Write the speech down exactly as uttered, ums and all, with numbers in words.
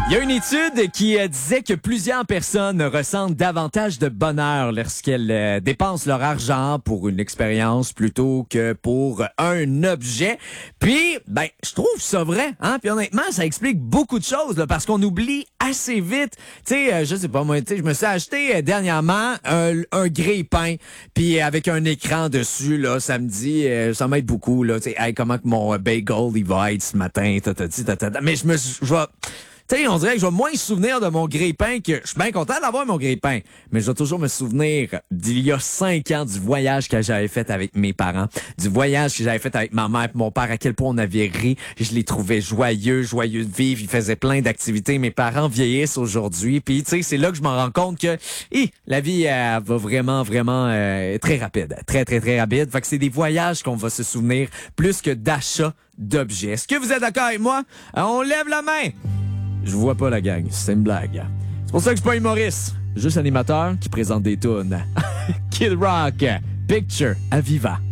Il y a une étude qui euh, disait que plusieurs personnes ressentent davantage de bonheur lorsqu'elles euh, dépensent leur argent pour une expérience plutôt que pour un objet. Puis, ben, je trouve ça vrai, hein. Puis honnêtement, ça explique beaucoup de choses, là, parce qu'on oublie assez vite. Tu sais, euh, je sais pas moi, tu sais, je me suis acheté euh, dernièrement un, un grille-pain, puis avec un écran dessus, là, ça me dit, euh, ça m'aide beaucoup, là. Tu sais, hey, comment que mon bagel il va être ce matin, tatati, tatata. Mais je me, suis- je vais Tu sais, on dirait que je vais moins me souvenir de mon grille-pain que je suis bien content d'avoir mon grille-pain. Mais je vais toujours me souvenir d'il y a cinq ans du voyage que j'avais fait avec mes parents, du voyage que j'avais fait avec ma mère et mon père, à quel point on avait ri. Je les trouvais joyeux, joyeux de vivre. Ils faisaient plein d'activités. Mes parents vieillissent aujourd'hui. Puis, tu sais, c'est là que je m'en rends compte que hi, la vie elle, va vraiment, vraiment euh, très rapide. Très, très, très rapide. Fait que c'est des voyages qu'on va se souvenir plus que d'achats d'objets. Est-ce que vous êtes d'accord avec moi? Euh, On lève la main! Je vois pas la gang, c'est une blague. C'est pour ça que je suis pas humoriste, juste animateur qui présente des tunes. Kid Rock, Picture, à Viva.